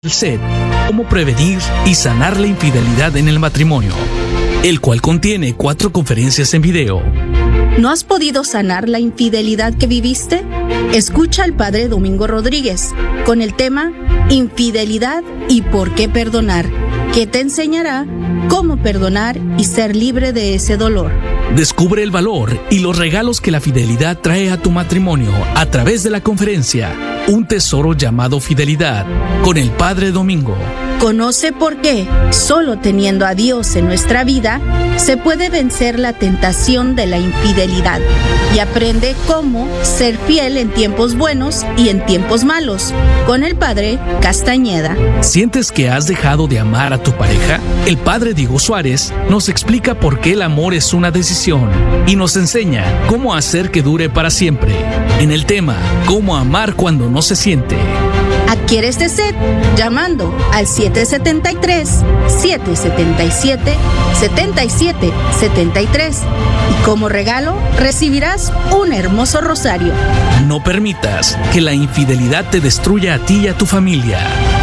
El set, cómo prevenir y sanar la infidelidad en el matrimonio, el cual contiene 4 conferencias en video. ¿No has podido sanar la infidelidad que viviste? Escucha al Padre Domingo Rodríguez con el tema Infidelidad y por qué perdonar, que te enseñará cómo perdonar y ser libre de ese dolor. Descubre el valor y los regalos que la fidelidad trae a tu matrimonio a través de la conferencia Un tesoro llamado fidelidad con el Padre Domingo. Conoce por qué, solo teniendo a Dios en nuestra vida, se puede vencer la tentación de la infidelidad y aprende cómo ser fiel en tiempos buenos y en tiempos malos, con el Padre Castañeda. ¿Sientes que has dejado de amar a tu pareja? El Padre Diego Suárez nos explica por qué el amor es una decisión y nos enseña cómo hacer que dure para siempre, en el tema Cómo amar cuando no se siente. Adquiere este set llamando al 773-777-7773 y como regalo recibirás un hermoso rosario. No permitas que la infidelidad te destruya a ti y a tu familia.